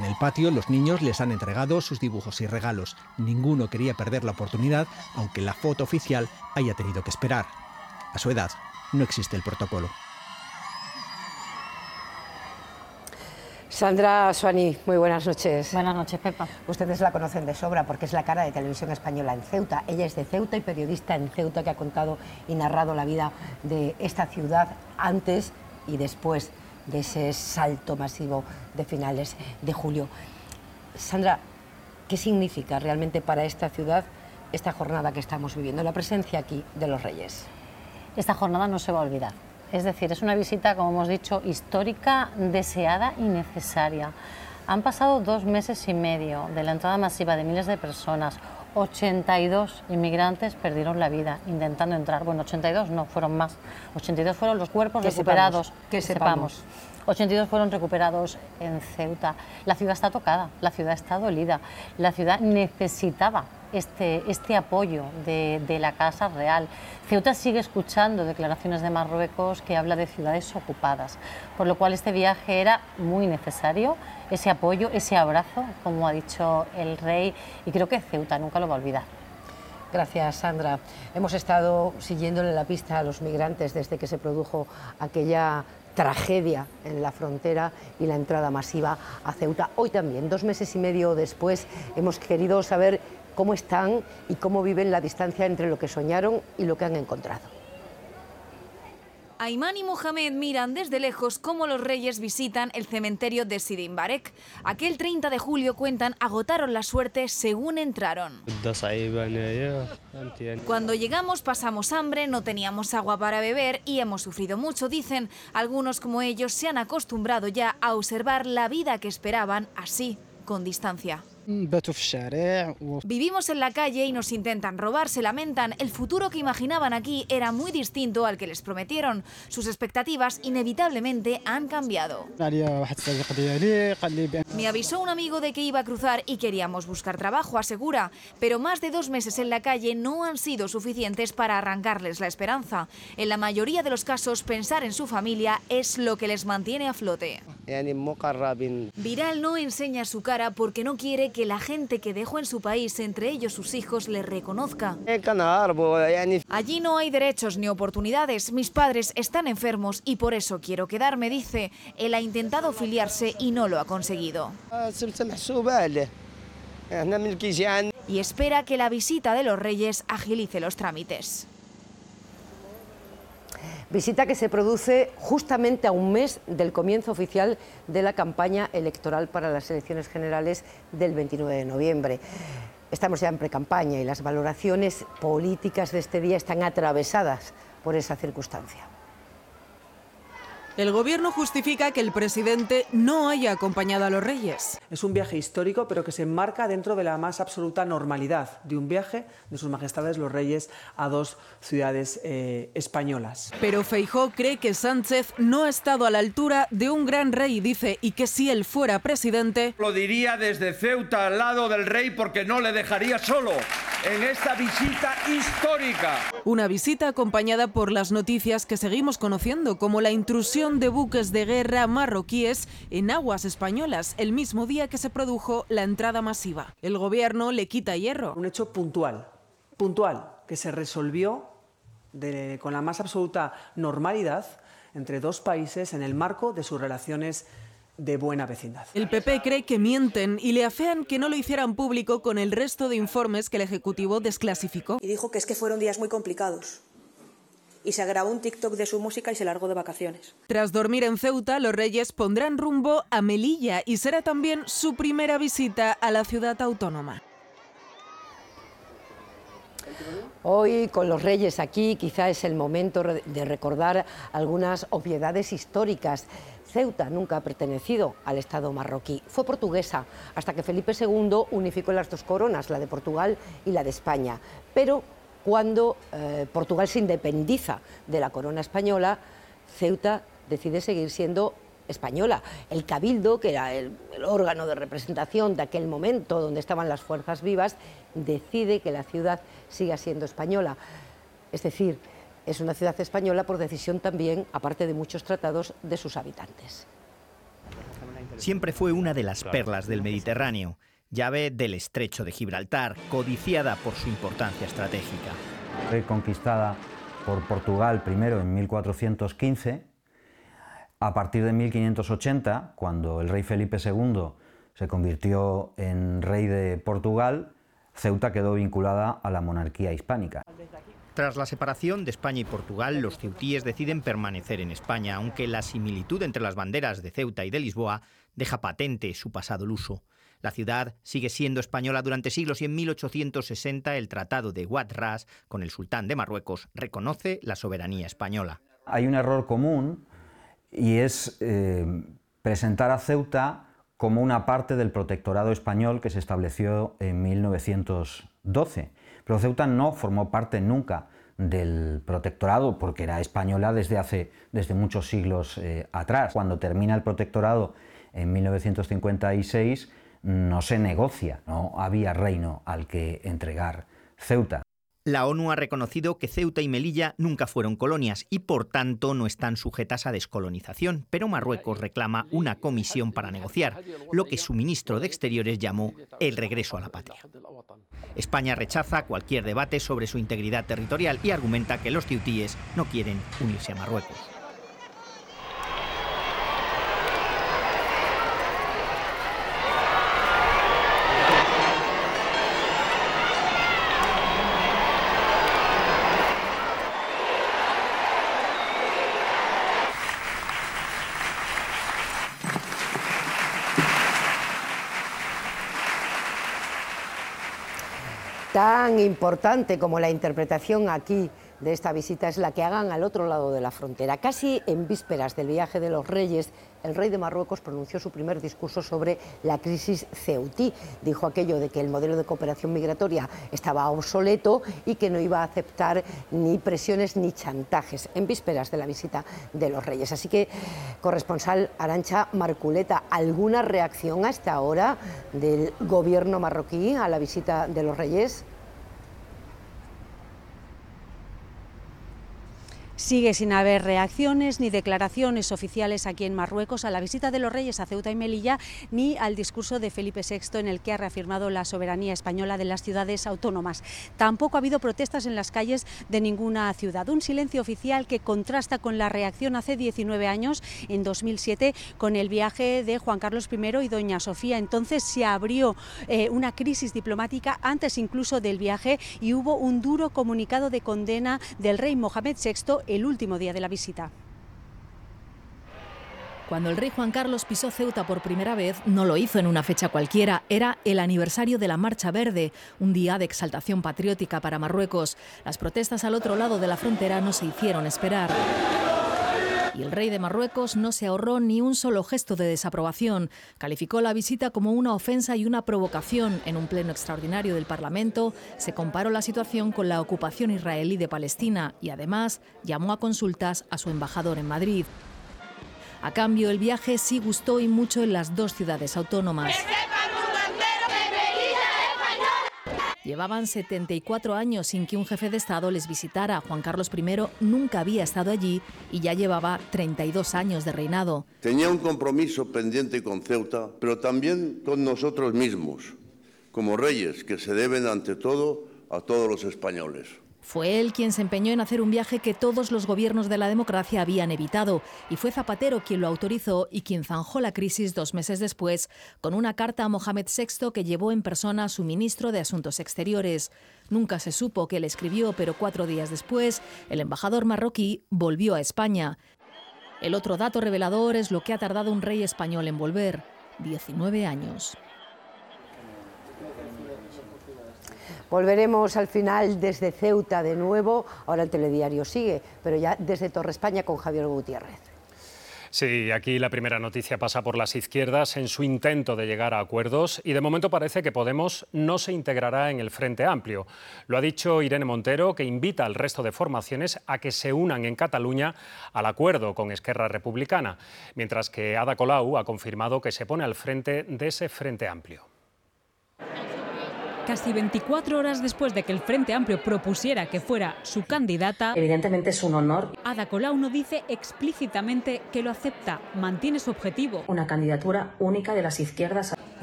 En el patio, los niños les han entregado sus dibujos y regalos. Ninguno quería perder la oportunidad, aunque la foto oficial haya tenido que esperar. A su edad, no existe el protocolo. Sandra Suani, muy buenas noches. Buenas noches, Pepa. Ustedes la conocen de sobra porque es la cara de Televisión Española en Ceuta. Ella es de Ceuta y periodista en Ceuta que ha contado y narrado la vida de esta ciudad antes y después de ese salto masivo de finales de julio. Sandra, ¿qué significa realmente para esta ciudad esta jornada que estamos viviendo, la presencia aquí de los Reyes? Esta jornada no se va a olvidar. Es decir, es una visita, como hemos dicho, histórica, deseada y necesaria. Han pasado 2 meses y medio de la entrada masiva de miles de personas. 82 inmigrantes perdieron la vida intentando entrar. Bueno, 82 no, fueron más. 82 fueron los cuerpos recuperados. Que sepamos. 82 fueron recuperados en Ceuta. La ciudad está tocada, la ciudad está dolida, la ciudad necesitaba este apoyo de la Casa Real. Ceuta sigue escuchando declaraciones de Marruecos que habla de ciudades ocupadas, por lo cual este viaje era muy necesario, ese apoyo, ese abrazo, como ha dicho el rey, y creo que Ceuta nunca lo va a olvidar. Gracias, Sandra. Hemos estado siguiéndole la pista a los migrantes desde que se produjo aquella tragedia en la frontera y la entrada masiva a Ceuta. Hoy también, 2 meses y medio después, hemos querido saber cómo están y cómo viven la distancia entre lo que soñaron y lo que han encontrado. Ayman y Mohamed miran desde lejos cómo los reyes visitan el cementerio de Sidi Mbarek. Aquel 30 de julio, cuentan, agotaron la suerte según entraron. Cuando llegamos pasamos hambre, no teníamos agua para beber y hemos sufrido mucho, dicen. Algunos como ellos se han acostumbrado ya a observar la vida que esperaban así, con distancia. Vivimos en la calle y nos intentan robar, se lamentan. El futuro que imaginaban aquí era muy distinto al que les prometieron. Sus expectativas inevitablemente han cambiado. Me avisó un amigo de que iba a cruzar y queríamos buscar trabajo, asegura. Pero más de 2 meses en la calle no han sido suficientes para arrancarles la esperanza. En la mayoría de los casos, pensar en su familia es lo que les mantiene a flote. Viral no enseña su cara porque no quiere que la gente que dejó en su país, entre ellos sus hijos, le reconozca. Allí no hay derechos ni oportunidades. Mis padres están enfermos y por eso quiero quedarme, dice. Él ha intentado filiarse y no lo ha conseguido. Y espera que la visita de los reyes agilice los trámites. Visita que se produce justamente a un mes del comienzo oficial de la campaña electoral para las elecciones generales del 29 de noviembre. Estamos ya en precampaña y las valoraciones políticas de este día están atravesadas por esa circunstancia. El gobierno justifica que el presidente no haya acompañado a los reyes. Es un viaje histórico, pero que se enmarca dentro de la más absoluta normalidad de un viaje de sus majestades los reyes a 2 ciudades españolas. Pero Feijóo cree que Sánchez no ha estado a la altura de un gran rey, dice, y que si él fuera presidente... Lo diría desde Ceuta al lado del rey porque no le dejaría solo en esta visita histórica. Una visita acompañada por las noticias que seguimos conociendo, como la intrusión de buques de guerra marroquíes en aguas españolas el mismo día que se produjo la entrada masiva. El gobierno le quita hierro. Un hecho puntual, que se resolvió con la más absoluta normalidad entre 2 países en el marco de sus relaciones de buena vecindad. El PP cree que mienten y le afean que no lo hicieran público con el resto de informes que el Ejecutivo desclasificó. Y dijo que es que fueron días muy complicados. Y se grabó un TikTok de su música y se largó de vacaciones. Tras dormir en Ceuta, los reyes pondrán rumbo a Melilla y será también su primera visita a la ciudad autónoma. Hoy, con los reyes aquí, quizá es el momento de recordar algunas obviedades históricas. Ceuta nunca ha pertenecido al Estado marroquí, fue portuguesa, hasta que Felipe II unificó las 2 coronas, la de Portugal y la de España. Pero cuando Portugal se independiza de la corona española, Ceuta decide seguir siendo española. El Cabildo, que era el órgano de representación de aquel momento donde estaban las fuerzas vivas, decide que la ciudad siga siendo española. Es decir, es una ciudad española por decisión también, aparte de muchos tratados, de sus habitantes. Siempre fue una de las perlas del Mediterráneo, llave del estrecho de Gibraltar, codiciada por su importancia estratégica. Fue conquistada por Portugal primero en 1415. A partir de 1580, cuando el rey Felipe II se convirtió en rey de Portugal, Ceuta quedó vinculada a la monarquía hispánica. Tras la separación de España y Portugal, los ceutíes deciden permanecer en España, aunque la similitud entre las banderas de Ceuta y de Lisboa deja patente su pasado luso. La ciudad sigue siendo española durante siglos y en 1860 el Tratado de Wad Ras con el sultán de Marruecos reconoce la soberanía española. Hay un error común y es presentar a Ceuta como una parte del protectorado español que se estableció en 1912. Pero Ceuta no formó parte nunca del protectorado porque era española desde muchos siglos atrás. Cuando termina el protectorado en 1956 no se negocia, no había reino al que entregar Ceuta. La ONU ha reconocido que Ceuta y Melilla nunca fueron colonias y por tanto no están sujetas a descolonización, pero Marruecos reclama una comisión para negociar, lo que su ministro de Exteriores llamó el regreso a la patria. España rechaza cualquier debate sobre su integridad territorial y argumenta que los ceutíes no quieren unirse a Marruecos. Tan importante como la interpretación aquí de esta visita es la que hagan al otro lado de la frontera. Casi en vísperas del viaje de los reyes, el rey de Marruecos pronunció su primer discurso sobre la crisis ceutí. Dijo aquello de que el modelo de cooperación migratoria estaba obsoleto y que no iba a aceptar ni presiones ni chantajes en vísperas de la visita de los reyes. Así que, corresponsal Arantxa Marculeta, ¿alguna reacción hasta ahora del gobierno marroquí a la visita de los reyes? Sigue sin haber reacciones ni declaraciones oficiales aquí en Marruecos a la visita de los reyes a Ceuta y Melilla ni al discurso de Felipe VI en el que ha reafirmado la soberanía española de las ciudades autónomas. Tampoco ha habido protestas en las calles de ninguna ciudad. Un silencio oficial que contrasta con la reacción hace 19 años, en 2007, con el viaje de Juan Carlos I y doña Sofía. Entonces se abrió una crisis diplomática antes incluso del viaje y hubo un duro comunicado de condena del rey Mohamed VI el último día de la visita. Cuando el rey Juan Carlos pisó Ceuta por primera vez, no lo hizo en una fecha cualquiera, era el aniversario de la Marcha Verde, un día de exaltación patriótica para Marruecos. Las protestas al otro lado de la frontera no se hicieron esperar. Y el rey de Marruecos no se ahorró ni un solo gesto de desaprobación. Calificó la visita como una ofensa y una provocación. En un pleno extraordinario del Parlamento se comparó la situación con la ocupación israelí de Palestina y además llamó a consultas a su embajador en Madrid. A cambio, el viaje sí gustó y mucho en las dos ciudades autónomas. Llevaban 74 años sin que un jefe de Estado les visitara. Juan Carlos I nunca había estado allí y ya llevaba 32 años de reinado. Tenía un compromiso pendiente con Ceuta, pero también con nosotros mismos, como reyes que se deben ante todo a todos los españoles. Fue él quien se empeñó en hacer un viaje que todos los gobiernos de la democracia habían evitado, y fue Zapatero quien lo autorizó y quien zanjó la crisis 2 meses después, con una carta a Mohamed VI que llevó en persona a su ministro de Asuntos Exteriores. Nunca se supo que le escribió, pero 4 días después, el embajador marroquí volvió a España. El otro dato revelador es lo que ha tardado un rey español en volver: 19 años. Volveremos al final desde Ceuta de nuevo, ahora el telediario sigue, pero ya desde Torre España con Javier Gutiérrez. Sí, aquí la primera noticia pasa por las izquierdas en su intento de llegar a acuerdos y de momento parece que Podemos no se integrará en el Frente Amplio. Lo ha dicho Irene Montero, que invita al resto de formaciones a que se unan en Cataluña al acuerdo con Esquerra Republicana, mientras que Ada Colau ha confirmado que se pone al frente de ese Frente Amplio. Casi 24 horas después de que el Frente Amplio propusiera que fuera su candidata, evidentemente es un honor. Ada Colau no dice explícitamente que lo acepta, mantiene su objetivo. Una candidatura única de las izquierdas.